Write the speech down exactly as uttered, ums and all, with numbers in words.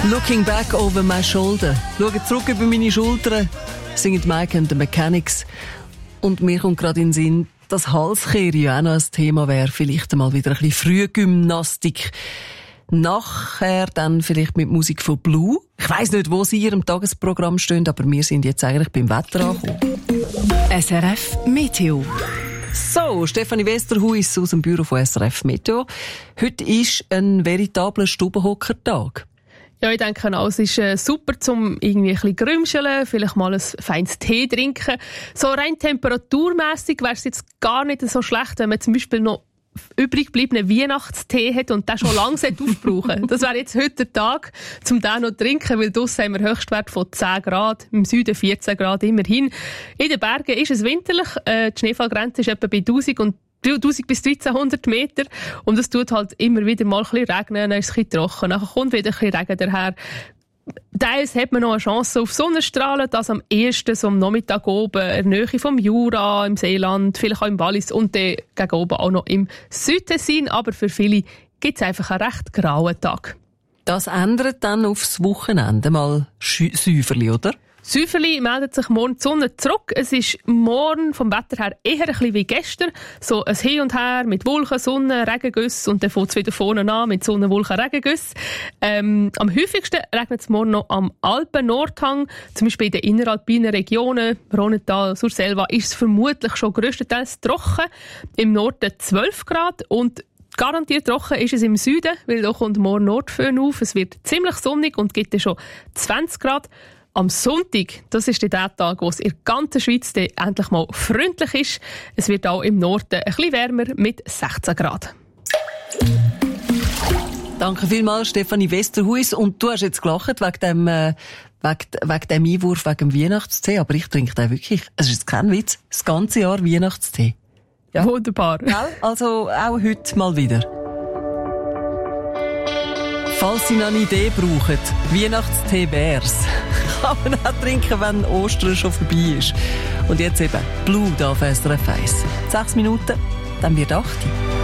Looking back over my shoulder. Schauen zurück über meine Schultern, singen Mike and the Mechanics. Und mir kommt gerade in den Sinn, dass Halskehre ja auch noch ein Thema wäre. Vielleicht einmal wieder ein bisschen Frühgymnastik. Nachher dann vielleicht mit Musik von Blue. Ich weiss nicht, wo sie in ihrem Tagesprogramm stehen, aber wir sind jetzt eigentlich beim Wetter angekommen. S R F Meteo. So, Stefanie Westerhuis aus dem Büro von S R F Meteo. Heute ist ein veritabler Stubenhockertag. Ja, ich denke auch, es ist äh, super, um irgendwie ein bisschen grümscheln, vielleicht mal ein feines Tee trinken. So rein temperaturmässig wäre es jetzt gar nicht so schlecht, wenn man zum Beispiel noch übrig gebliebenen Weihnachtstee hat und den schon lange aufbrauchen. Das wäre jetzt heute der Tag, um den noch zu trinken, weil draussen haben wir Höchstwert von zehn Grad, im Süden vierzehn Grad immerhin. In den Bergen ist es winterlich, äh, die Schneefallgrenze ist etwa bei tausend und tausend bis dreizehnhundert Meter und es tut halt immer wieder mal ein bisschen regnen, dann ist es ein bisschen trocken, dann kommt wieder ein bisschen Regen daher. Teils hat man noch eine Chance auf Sonnenstrahlen, das am ehesten so am Nachmittag oben, in der Nähe vom Jura, im Seeland, vielleicht auch im Wallis und dann gegen oben auch noch im Südtessin, aber für viele gibt es einfach einen recht grauen Tag. Das ändert dann aufs Wochenende mal Säuferli, oder? Säuferli meldet sich morgen die Sonne zurück. Es ist morgen vom Wetter her eher ein bisschen wie gestern. So ein Hin und Her mit Wolken, Sonne, Regengüsse und dann fängt es wieder vorne an mit Sonne, Wolken, Regengüsse. Ähm, am häufigsten regnet es morgen noch am Alpen-Nordhang, zum Beispiel in den inneralpinen Regionen, Rhonnetal, Surselva, ist es vermutlich schon grösstenteils trocken. Im Norden zwölf Grad und garantiert trocken ist es im Süden, weil da kommt morgen Nordföhn auf. Es wird ziemlich sonnig und gibt dann schon zwanzig Grad. Am Sonntag, das ist der Tag, wo es in der ganzen Schweiz endlich mal freundlich ist. Es wird auch im Norden ein bisschen wärmer mit sechzehn Grad. Danke vielmals, Stefanie Westerhuis. Und du hast jetzt gelacht wegen dem, äh, wegen, wegen dem Einwurf wegen dem Weihnachtstee, aber ich trinke den wirklich, es ist kein Witz, das ganze Jahr Weihnachtstee. Ja. Wunderbar. Ja, also auch heute mal wieder. Falls Sie noch eine Idee brauchen, Weihnachtstee wär's. Kann man auch trinken, wenn Ostern schon vorbei ist. Und jetzt eben Blue da auf S R F eins. Sechs Minuten, dann wird acht.